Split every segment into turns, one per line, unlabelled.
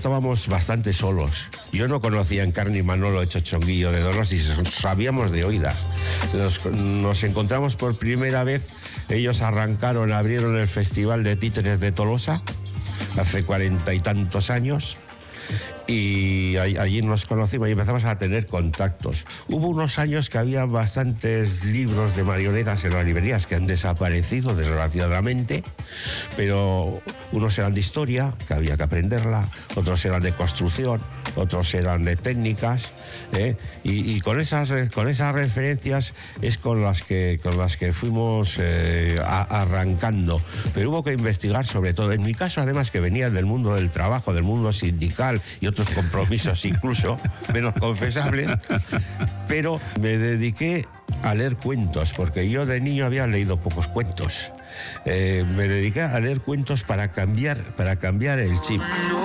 estábamos bastante solos. Yo no conocía a Encarni y Manolo de Chochonguillo de Donosti, sabíamos de oídas. Nos encontramos por primera vez, ellos abrieron el Festival de Títeres de Tolosa, hace 40 y tantos años. Y allí nos conocimos y empezamos a tener contactos. Hubo unos años que había bastantes libros de marionetas en las librerías que han desaparecido, desgraciadamente, pero unos eran de historia, que había que aprenderla, otros eran de construcción, otros eran de técnicas, y con esas referencias es con las que fuimos arrancando. Pero hubo que investigar sobre todo. En mi caso, además, que venía del mundo del trabajo, del mundo sindical y otros compromisos incluso menos confesables, pero me dediqué a leer cuentos, porque yo de niño había leído pocos cuentos. Me dediqué a leer cuentos para cambiar el chip.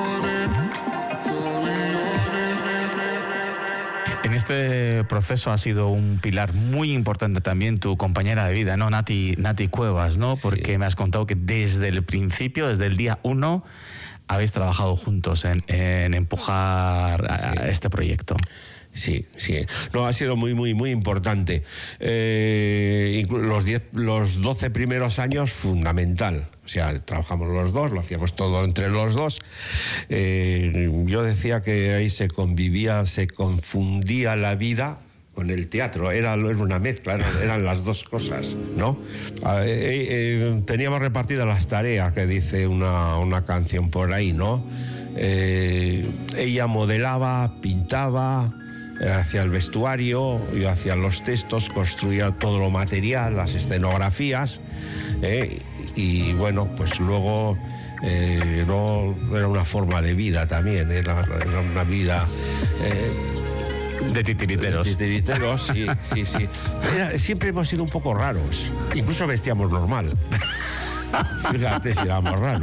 En este proceso ha sido un pilar muy importante también tu compañera de vida, ¿no? Nati Cuevas, ¿no? Porque sí. Me has contado que desde el principio, desde el día 1, habéis trabajado juntos en empujar a este proyecto.
Sí. No, ha sido muy, muy, muy importante. Los 12 primeros años, fundamental. O sea, trabajamos los dos, lo hacíamos todo entre los dos. Yo decía que ahí se confundía la vida con el teatro, era una mezcla, eran las dos cosas, ¿no? Teníamos repartidas las tareas, que dice una canción por ahí, ¿no? Ella modelaba, pintaba, hacía el vestuario, yo hacía los textos, construía todo lo material, las escenografías, y bueno, pues luego no era una forma de vida también, era una vida...
de titiriteros.
De titiriteros, sí. Siempre hemos sido un poco raros. Incluso vestíamos normal. Fíjate si éramos raros.